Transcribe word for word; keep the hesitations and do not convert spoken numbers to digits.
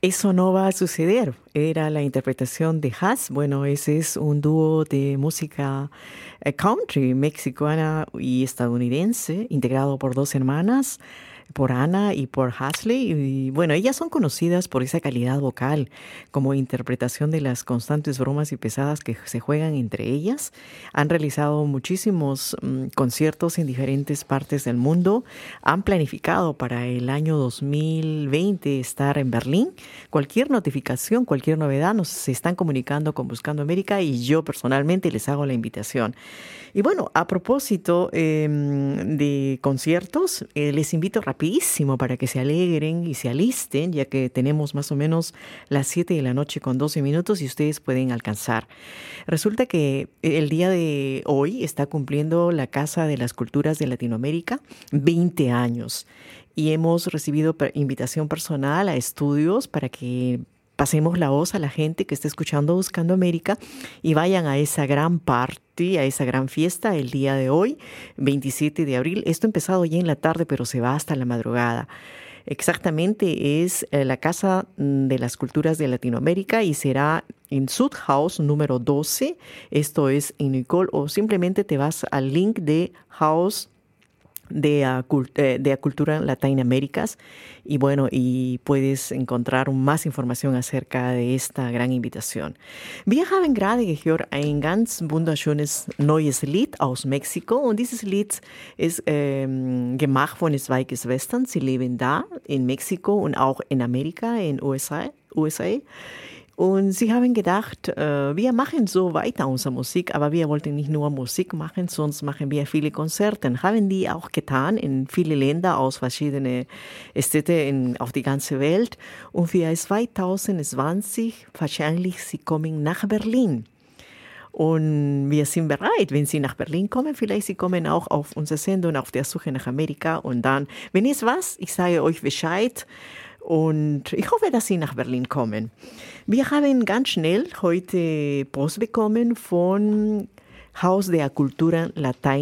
Eso no va a suceder. Era la interpretación de Haas. Bueno, ese es un dúo de música eh, country mexicana y estadounidense, integrado por dos hermanas, por Ana y por Hasley. Y bueno, ellas son conocidas por esa calidad vocal, como interpretación de las constantes bromas y pesadas que se juegan entre ellas. Han realizado muchísimos mm, conciertos en diferentes partes del mundo. Han planificado para el año dos mil veinte estar en Berlín. Cualquier notificación, cualquier novedad, nos se están comunicando con Buscando América y yo personalmente les hago la invitación. Y bueno, a propósito eh, de conciertos, eh, les invito rapidísimo para que se alegren y se alisten, ya que tenemos más o menos las siete de la noche con doce minutos y ustedes pueden alcanzar. Resulta que el día de hoy está cumpliendo la Casa de las Culturas de Latinoamérica veinte años y hemos recibido invitación personal a estudios para que pasemos la voz a la gente que está escuchando Buscando América y vayan a esa gran party, a esa gran fiesta el día de hoy, veintisiete de abril. Esto ha empezado ya en la tarde, pero se va hasta la madrugada. Exactamente es la Casa de las Culturas de Latinoamérica y será en Sudhaus número doce. Esto es en Nicole, o simplemente te vas al link de House de, uh, cult eh, de Cultura Latinoaméricas y bueno, y puedes encontrar más información acerca de esta gran invitación. Wir haben gerade gehört ein ganz wunderschönes neues Lied aus Mexiko und dieses Lied ist ähm, gemacht von zwei Geschwistern. Sie leben da in Mexiko und auch in Amerika, in U S A. U S A. Und sie haben gedacht, äh, wir machen so weiter unsere Musik, aber wir wollten nicht nur Musik machen, sonst machen wir viele Konzerte. Haben die auch getan in viele Länder aus verschiedenen Städten in, auf die ganze Welt. Und für zwanzig zwanzig wahrscheinlich sie kommen nach Berlin. Und wir sind bereit, wenn Sie nach Berlin kommen, vielleicht Sie kommen auch auf unsere Sendung auf der Suche nach Amerika. Und dann, wenn es was, ich sage euch Bescheid. Und ich hoffe, dass Sie nach Berlin kommen. Wir haben ganz schnell heute Post bekommen von Haus de Cultura Latina